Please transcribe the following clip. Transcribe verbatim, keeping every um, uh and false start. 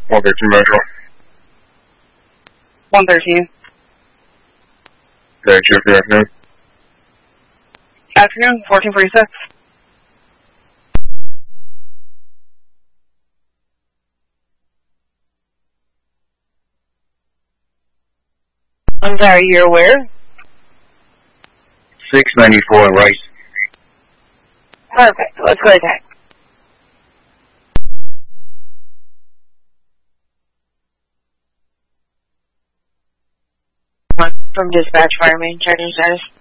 one thirteen Metro. one thirteen. Thank you. Good afternoon. Afternoon, fourteen forty-six. I'm sorry, you're where? six ninety-four Rice. Perfect. Let's go ahead. From dispatch, fire main, checking status.